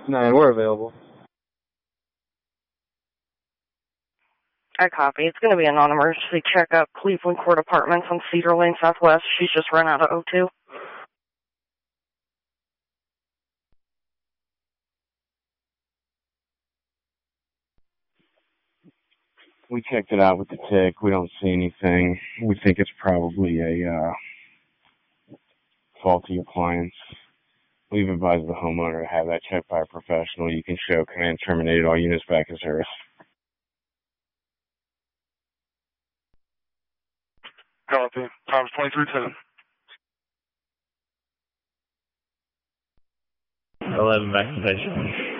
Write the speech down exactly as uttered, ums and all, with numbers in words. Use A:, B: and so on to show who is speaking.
A: nine, we're available.
B: I copy. It's going to be a non-emergency checkup. Cleveland Court Apartments on Cedar Lane Southwest. She's just run out of O two.
C: We checked it out with the tick. We don't see anything. We think it's probably a uh, faulty appliance. We've advised the homeowner to have that checked by a professional. You can show command terminated, all units back in service.
D: Copy. Times twenty-three ten.
E: eleven back in station.